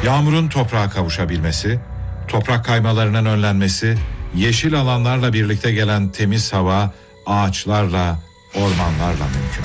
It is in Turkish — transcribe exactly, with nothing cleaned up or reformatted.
Yağmurun toprağa kavuşabilmesi, toprak kaymalarının önlenmesi, yeşil alanlarla birlikte gelen temiz hava, ağaçlarla, ormanlarla mümkün.